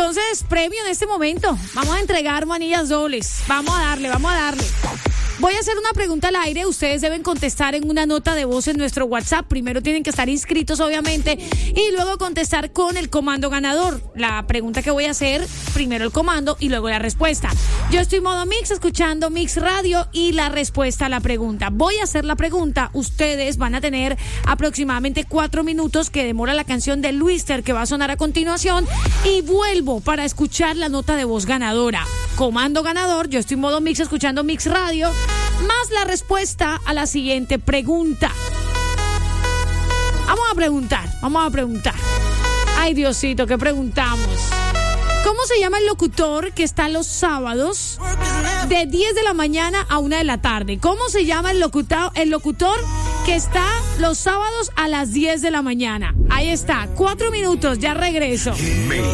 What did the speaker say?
Entonces, premio en este momento. Vamos a entregar manillas dobles. Vamos a darle. Voy a hacer una pregunta al aire. Ustedes deben contestar en una nota de voz en nuestro WhatsApp. Primero tienen que estar inscritos, obviamente, y luego contestar con el comando ganador. La pregunta que voy a hacer, primero el comando y luego la respuesta. Yo estoy modo Mix, escuchando Mix Radio, y la respuesta a la pregunta. Voy a hacer la pregunta. Ustedes van a tener aproximadamente 4 minutos que demora la canción de Luister, que va a sonar a continuación, y vuelvo para escuchar la nota de voz ganadora. Comando ganador, yo estoy modo Mix, escuchando Mix Radio, más la respuesta a la siguiente pregunta. Vamos a preguntar. Ay, Diosito, ¿qué preguntamos? ¿Cómo se llama el locutor que está los sábados de 10 de la mañana a 1 de la tarde? ¿Cómo se llama el locutor que está los sábados a las 10 de la mañana? Ahí está, 4 minutos, ya regreso.